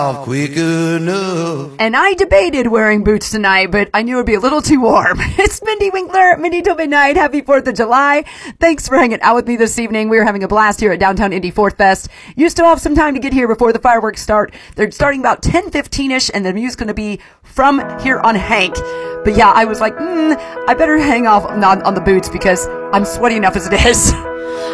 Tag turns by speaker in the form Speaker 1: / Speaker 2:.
Speaker 1: off quick enough.
Speaker 2: And I debated wearing boots tonight, but I knew it would be a little too warm. It's Mindy Winkler, Mindy till midnight. Happy 4th of July. Thanks for hanging out with me this evening. We're having a blast here at Downtown Indy 4th Fest. You still have some time to get here before the fireworks start. They're starting about 10:15ish, and the music's going to be from here on Hank. But yeah, I was like, I better hang off on the boots because I'm sweaty enough as it is.